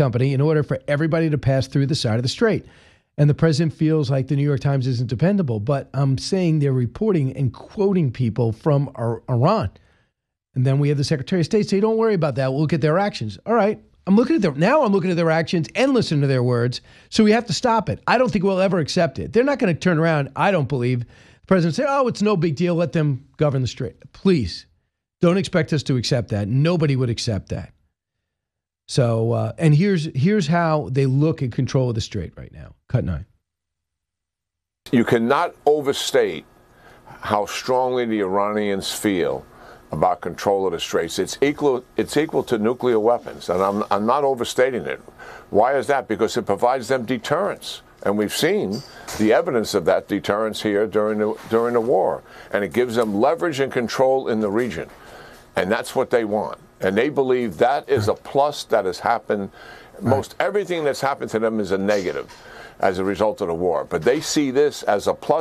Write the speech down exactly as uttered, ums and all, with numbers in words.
company in order for everybody to pass through the side of the strait. And the president feels like the New York Times isn't dependable. But I'm saying they're reporting and quoting people from Iran. And then we have the Secretary of State say, don't worry about that. We'll look at their actions. All right. I'm looking at their, now I'm looking at their actions and listening to their words. So we have to stop it. I don't think we'll ever accept it. They're not going to turn around, I don't believe. The president say, oh, it's no big deal. Let them govern the strait. Please don't expect us to accept that. Nobody would accept that. So, uh, and here's here's how they look at control of the strait right now. Cut nine. You cannot overstate how strongly the Iranians feel about control of the straits. It's equal. It's equal to nuclear weapons, and I'm I'm not overstating it. Why is that? Because it provides them deterrence, and we've seen the evidence of that deterrence here during the during the war, and it gives them leverage and control in the region, and that's what they want. And they believe that is a plus that has happened. Most everything that's happened to them is a negative as a result of the war. But they see this as a plus.